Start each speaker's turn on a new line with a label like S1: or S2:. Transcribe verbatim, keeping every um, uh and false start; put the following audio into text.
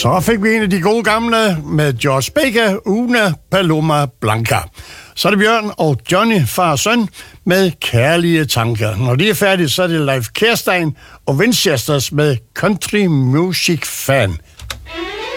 S1: Så fik vi en af de gode gamle med George Baker, Una Paloma Blanca. Så er det Bjørn og Johnny, far og søn, med Kærlige Tanker. Når de er færdige, så er det Leif Kærstein og Winchesters med Country Music Fan.